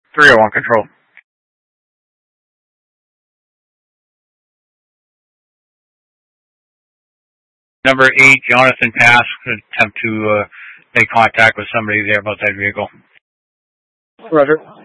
301 control. Number 8, Jonathan Pass, attempt to make contact with somebody there about that vehicle. Roger.